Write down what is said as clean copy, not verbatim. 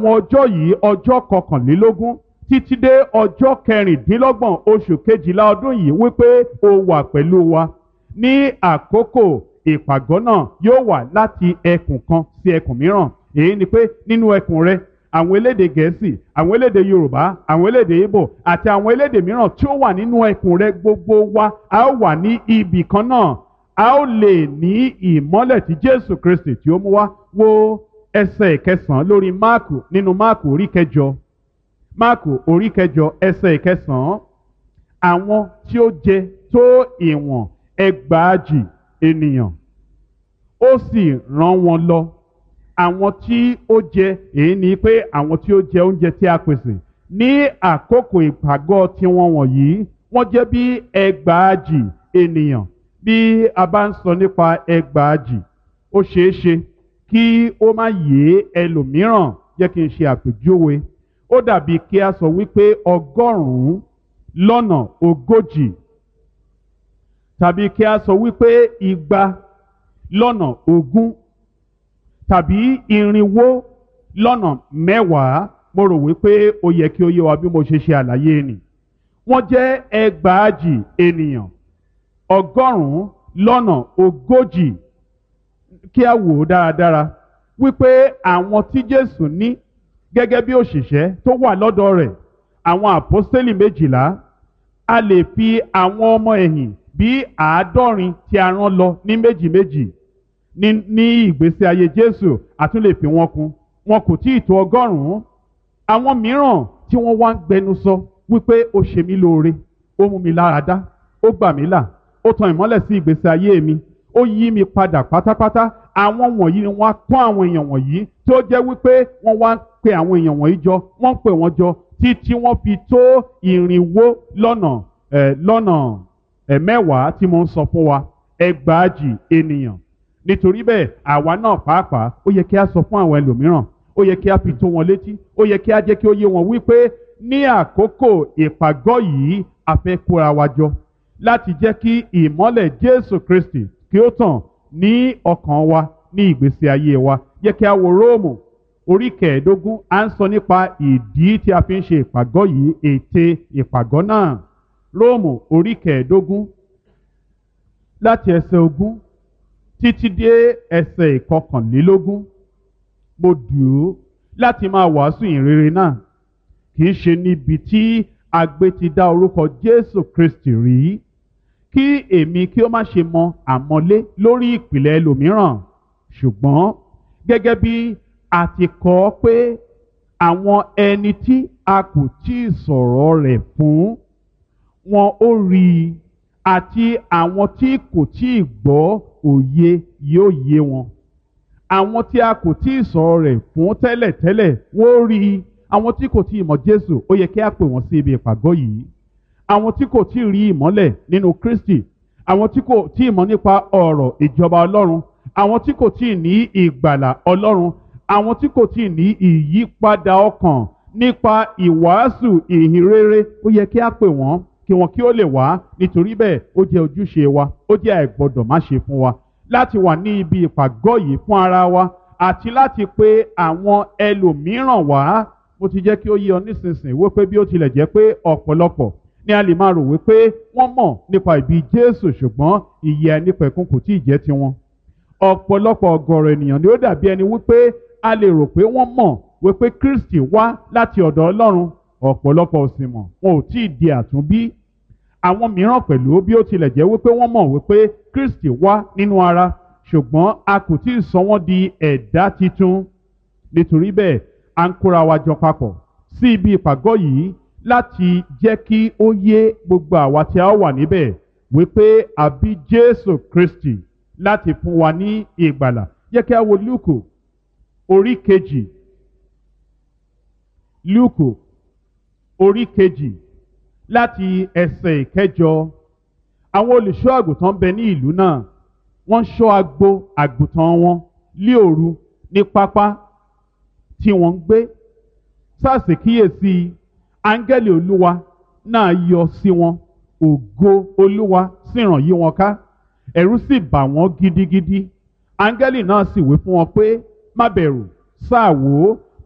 àwọn ọjọ́ yìí ọjọ́ kọkànlélógún títí dé ọjọ́ kẹrìndínlọ́gbọ̀n oṣù kejìlá ọdún yìí wípé o wà pẹ̀lú wa ní àkókò ìpàgọ́ náà yóò wà láti ẹkùn kan sí ẹkùn mìíràn. èyí ni pé nínú ẹkùn rẹ àwọn elédè gẹ̀ẹ́sì, àwọn elédè yorùbá, àwọn elédè ìgbò àti àwọn elédè mìíràn tí ó wà nínú ẹkùn rẹ, gbogbo wa a ó wà ní ibì kan náà. a ó lè ní ìmọ́lẹ̀ tí jésù kristi tí ó mú wá. Wo ẹsẹ̀ ìkẹsàn-án lórí máàkù, nínú máàkù orí kẹjọ, máàkù orí kẹjọ ẹsẹ̀ ìkẹsàn-án. àwọn tí ó jẹ tó ìwọ̀n 1,000 ènìyàn ó sì rán wọn lọ. àwọn tí ó jẹ, èyí ni pé àwọn tí ó jẹ oúnjẹ tí a pèsè ní àkókò ìpàgọ́ tiwọn wọ̀nyí, wọ́n jẹ́ bí 1,000 ènìyàn. bí a bá ń sọ nípa 1,000, ó ṣeé ṣe kí ó má yé ẹlòmíràn. jẹ́ kí n ṣe àpèjúwe. ó dàbí kí a sọ wípé 140 tàbí kí a sọ wípé 220 tàbí 410. mo rò wípé ó yẹ kí ó yé wa bí mo ṣe ṣe àlàyé nì. wọ́n jẹ́ 1,000 ènìyàn, 140. kí a wò ó dáradára wípé àwọn tí Jésù ní gẹ́gẹ́ bí òṣìṣẹ́ tó wà lọ́dọ̀ rẹ̀, àwọn àpọ́stélì 12, a lè fi àwọn ọmọ ẹ̀yìn bí 70 tí a rán lọ ní méjì méjì ní ìgbésí ayé Jésù, a tún lè fi wọn kún. wọn kò tí ì tó 100. àwọn mìíràn tí wọ́n wá ń gbẹnu sọ wípé ó ṣe mí lóore, ó mú mi lára dá, ó gbà mí là, ó tan ìmọ́lẹ̀ sí ìgbésí ayé mi, ó yí mi padà pátápátá. àwọn wọ̀nyí ni wọ́n á kọ́ àwọn èèyàn wọ̀nyí tó jẹ́ wípé wọ́n wá ń pe àwọn èèyàn wọ̀nyí jọ, wọ́n ń pè wọ́n jọ títí wọ́n fi tó 410 tí mo ń sọ fún wa, 1,000 ènìyàn. nítorí bẹ́ẹ̀ àwa náà pàápàá ó yẹ kí a sọ fún àwọn ẹlòmíràn, ó yẹ kí a fi tó wọn létí, ó yẹ kí a jẹ́ kí ó yé wọn wípé ní àkókò ìpàgọ́ yìí a fẹ́ kóra wa jọ láti jẹ́ kí ìmọ́lẹ̀ Jésù Kristi kí ó tàn ní ọkàn wa, ní ìgbésí ayé wa. Jẹ́ kí a wo Róòmù orí 15. à ń sọ nípa ìdí tí a fi ń ṣe ìpàgọ́ yìí, ète ìpàgọ́ náà. Róòmù orí 15 láti ẹsẹ̀ 20 títí dé ẹsẹ̀ 21. mo dùn ú láti máa wàásù ìrere náà, kì í ṣe níbi tí agbé ti dá orúkọ Jésù Kristi rí, kí èmi kí ó má ṣe mọ àmọ́lé lórí ìpìlẹ̀ ẹlòmíràn. ṣùgbọ́n gẹ́gẹ́ bí a ti kọ ọ́ pé àwọn ẹni tí a kò tí ì sọ̀rọ̀ rẹ̀ fún wọn ó rí i, àti àwọn tí kò tí ì gbọ́ òye yóò yé wọn. àwọn tí a kò tí ì sọ̀rọ̀ rẹ̀ fún tẹ́lẹ̀tẹ́lẹ̀ wọ́n ó rí i. àwọn tí kò tí ì mọ̀ Jésù, ó yẹ kí a pè wọ́n sí ibi ìpàgọ́ yìí. àwọn tí kò tí ì rí ìmọ́lẹ̀ nínú Kristi, àwọn tí kò tí ì mọ̀ nípa ọ̀rọ̀ ìjọba Ọlọ́run, àwọn tí kò tí ì ní ìgbàlà Ọlọ́run, àwọn tí kò tí ì ní ìyípadà ọkàn nípa ìwàásù ìhìnrere, ó yẹ kí a pè wọ́n kí wọn kí ó lè wá. nítorí bẹ́ẹ̀ ó jẹ́ ojúṣe wa, ó jẹ́ àìgbọ́dọ̀ má ṣe fún wa láti wà ní ibi ìpàgọ́ yìí fún ara wa àti láti pe àwọn ẹlòmíràn wá. mo ti jẹ́ kí ó yé ọ nísinsìnyí wípé bí ó tilẹ̀ jẹ́ pé ọ̀pọ̀lọpọ̀ ni a lè máa rò wípé wọ́n mọ̀ nípa ìbí Jésù, ṣùgbọ́n ìyè àìnípẹ̀kun kò tí ì jẹ́ tiwọn. ọ̀pọ̀lọpọ̀ ọ̀gọ̀rọ̀ ènìyàn ni ó dàbí ẹni wípé a lè rò pé wọ́n mọ̀ wípé Kristi wá láti ọ̀dọ̀ Ọlọ́run, ọ̀pọ̀lọpọ̀ ò sì mọ̀, wọn ò tí ì di àtúnbí. àwọn mìíràn pẹ̀lú bí ó tilẹ̀ jẹ́ wípé wọ́n mọ̀ wípé Kristi wá nínú ara, ṣùgbọ́n a kò tí ì sọ wọ́n di ẹ̀dá titun. nítorí bẹ́ẹ̀ à ń kóra wa jọ papọ̀ sí ibi ìpàgọ́ yìí láti jẹ́ kí ó yé gbogbo àwa tí a wà níbẹ̀ wípé a bí Jésù Kristi láti fún wa ní ìgbàlà. Jẹ́ kí a wo Lúùkù orí 2. Lúùkù orí 2 láti ẹsẹ̀ 8. àwọn olùṣọ́ àgùntàn bẹ ní ìlú náà, wọ́n ṣọ́ agbo àgùntàn wọn lí òru ní pápá tí wọ́n ń gbé. sáàsì kíyèsí, áńgẹ́lì Olúwa náà yọ sí wọn, ògo Olúwa sì ràn yí wọn ká, ẹ̀rù sì bà wọ́n gidigidi. áńgẹ́lì náà sì wí fún wọn pé má bẹ̀rù, sáà wò ó,